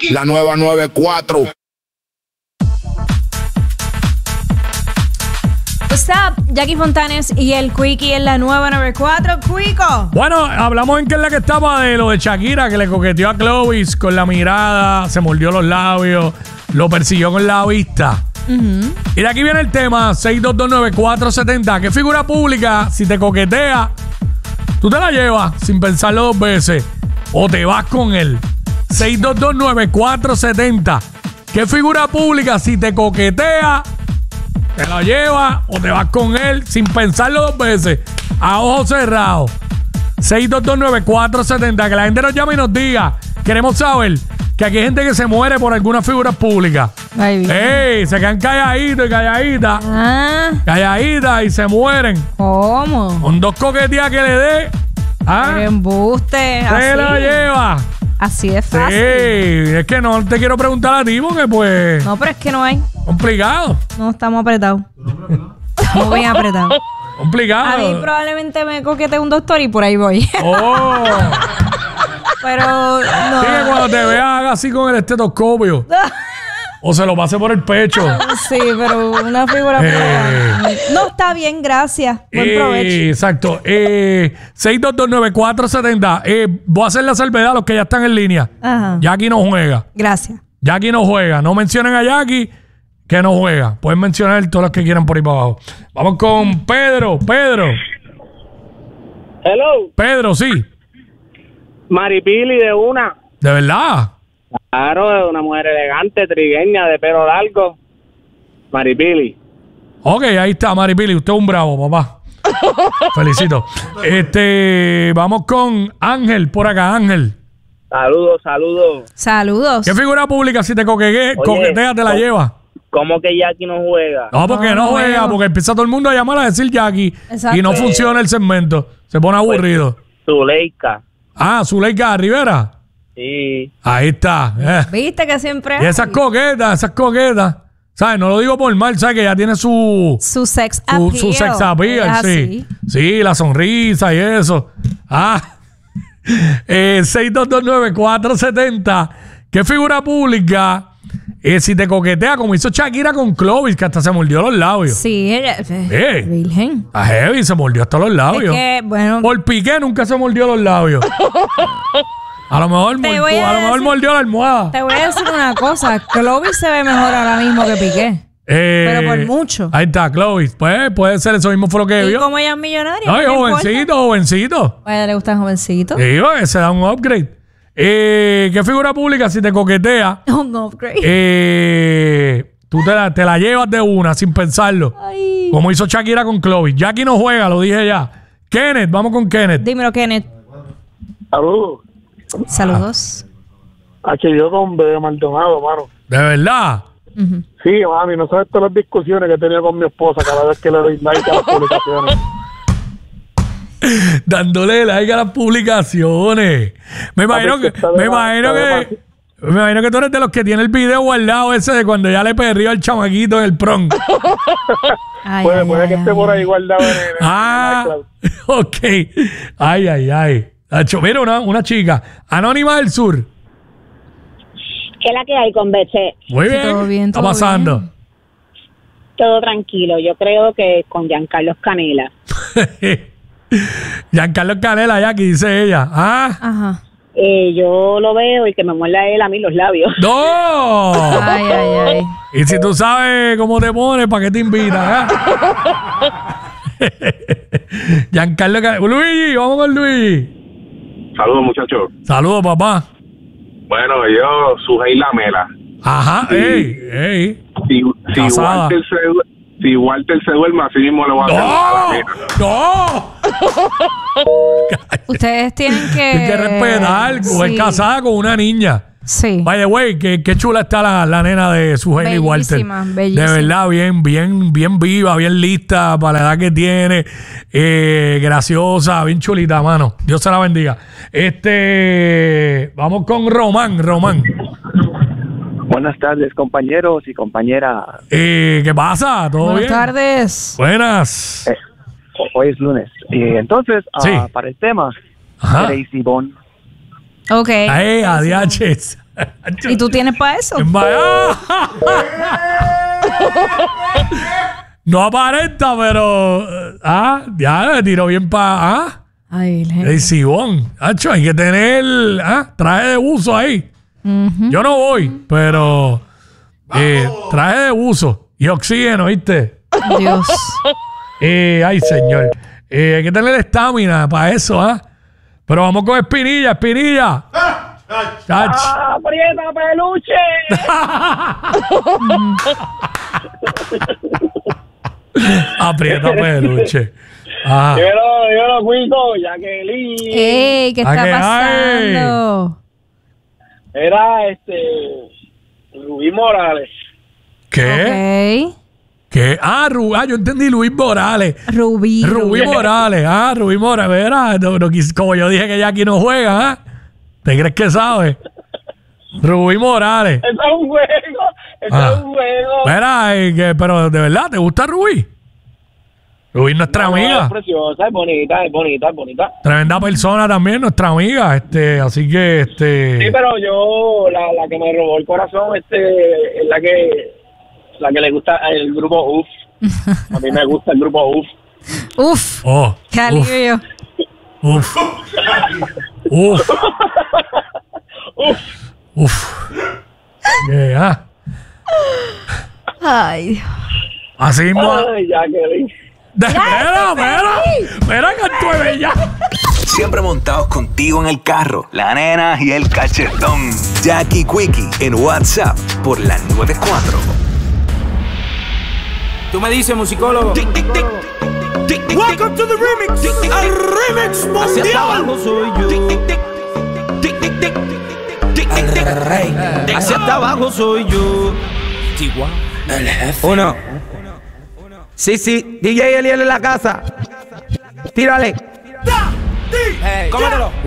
La nueva 94. What's up, Jackie Fontanes y el Quickie en la nueva 94. Quico. Bueno, hablamos en qué es la que estaba de lo de Shakira, que le coqueteó a Clovis con la mirada, se mordió los labios, lo persiguió con la vista. Y de aquí viene el tema, 6229470. ¿Qué figura pública, si te coquetea, tú te la llevas sin pensarlo dos veces o te vas con él? 6229470. ¿Qué figura pública, si te coquetea, te la llevas o te vas con él sin pensarlo dos veces, a ojos cerrados? 6229470. Que la gente nos llame y nos diga. Queremos saber que aquí hay gente que se muere por algunas figuras públicas. ¡Ey! Se quedan calladitos y calladitas. Calladitas y se mueren. ¿Cómo? Con dos coquetías que le dé. ¡Qué embuste! Se la lleva. Así es fácil. Sí, es que no te quiero preguntar a ti porque pues... No, pero es que no hay. Complicado. No, estamos apretados. Muy bien apretados. Complicado. A mí probablemente me coquete un doctor y por ahí voy. Oh. Pero no. Sí, que cuando te veas haga así con el estetoscopio. O se lo pase por el pecho. Sí, pero una figura pública. No, está bien, gracias. Buen provecho. Exacto. 6229470. Voy a hacer la salvedad a los que ya están en línea. Ajá. Jackie no juega. Gracias. Jackie no juega. No mencionen a Jackie que no juega. Pueden mencionar todos los que quieran por ahí para abajo. Vamos con Pedro. Pedro. Hello. Pedro, sí. Maripili de una. ¿De verdad? Claro, de una mujer elegante, trigueña, de pelo largo. Maripili. Ok, ahí está, Maripili. Usted es un bravo, papá. Felicito. Vamos con Ángel por acá, Ángel. Saludos, saludos. Saludos. ¿Qué figura pública, si te coquetea, te la lleva? ¿Cómo que Jackie no juega? No, porque no juega, porque empieza todo el mundo a llamar a decir Jackie. Exacto. Y no funciona el segmento. Se pone aburrido. Zuleika. Ah, Zuleika Rivera. Sí. Ahí está. ¿Viste que siempre Y esas coquetas. ¿Sabes? No lo digo por mal, ¿sabes? Que ya tiene su sex appeal. Su sex appeal, sí. Sí, la sonrisa y eso. 6229470. ¿Qué figura pública, si te coquetea, como hizo Shakira con Clovis, que hasta se mordió los labios? Sí, ella. Virgen. A heavy, se mordió hasta los labios. Es que, bueno. Por Piqué nunca se mordió los labios. A lo mejor mordió la almohada. Te voy a decir una cosa. Clovis se ve mejor ahora mismo que Piqué. Pero por mucho. Ahí está, Clovis. Pues puede ser, eso mismo fue lo que ¿Y vio. como ella es millonaria? No, jovencito. A ella le gustan jovencitos. Sí, se da un upgrade. ¿Qué figura pública, si te coquetea? Un upgrade. Tú te la llevas de una sin pensarlo. Ay. Como hizo Shakira con Clovis. Jackie no juega, lo dije ya. Kenneth, vamos con Kenneth. Dímelo, Kenneth. Saludos. Yo con Bebé Maldonado, mano. ¿De verdad? Sí, mami, no sabes todas las discusiones que he tenido con mi esposa cada vez que le doy like a las publicaciones. Dándole like a las publicaciones. Me imagino que tú eres de los que tiene el video guardado ese de cuando ya le perrió al chamaquito en el prom. Puede que esté por ahí guardado en el ok. Ay. Nacho, mira, una chica Anónima del Sur. ¿Qué es la que hay con BC? Muy bien. Todo bien, está pasando. bien. Todo tranquilo. Yo creo que con Giancarlo Canela. Giancarlo Canela, Jackie, dice ella. Ajá. Yo lo veo y que me muerda él a mí los labios. ¡No! Ay. Y si tú sabes cómo te pones, ¿para qué te invitan? Giancarlo Canela. Luigi, vamos con Luigi. Saludos, muchachos. Saludos, papá. Bueno, yo, Sujei Lamela. Ajá, ey. Si Walter se duerme, así mismo le voy a hacer. ¡No! Ustedes tienen que respetar, es casada con una niña. Sí. Vaya, güey, qué chula está la nena de Sujei Walter. Bellísima. De verdad, bien viva, bien lista para la edad que tiene. Graciosa, bien chulita, mano. Dios se la bendiga. Vamos con Román. Buenas tardes, compañeros y compañeras. ¿Qué pasa? ¿Todo bien? Buenas tardes. Buenas. Hoy es lunes. Entonces, sí. para el tema, Ajá. Gracie Bond. Ok. Ahí, ADH. ¿Y tú tienes para eso? No aparenta, pero. Ya le tiró bien para. Ay, El Sibón. Hacho, hay que tener traje de buzo ahí. Yo no voy, pero. Traje de buzo y oxígeno, ¿viste? Dios. Ay, señor. Hay que tener estamina para eso, Pero vamos con Espinilla. ¡Aprieta, peluche! Aprieta peluche. Yo lo cuido, Jacqueline. ¡Ey! ¿Qué está pasando? Era Luis Morales. ¿Qué? Ok. ¿Qué? Yo entendí Luis Morales. Rubí Morales. Rubí Morales. Verá, como yo dije que Jackie no juega, ¿te crees que sabe? Rubí Morales. Eso es un juego. Eso es un juego. Verá, pero de verdad, ¿te gusta Rubí? Rubí, nuestra amiga. Es preciosa, es bonita. Tremenda persona también, nuestra amiga. Así que, Sí, pero yo, la que me robó el corazón, es la que le gusta el grupo UF. A mí me gusta el grupo UF. Uf. Oh. Qué alivio. Uf. Ay, Dios. Así mismo. Ay, Jacqueline. Mira, Cantueve ya. Siempre montados contigo en el carro, la nena y el cachetón. Jackie Quickie en WhatsApp por la 94. Tú me dices, musicólogo. Welcome to the remix. El remix mundial. Hacia abajo soy yo. El rey. Hacia abajo soy yo. Chihuahua. El jefe. Uno. Sí. DJ Eliel en la casa. Tírale. Cómetelo.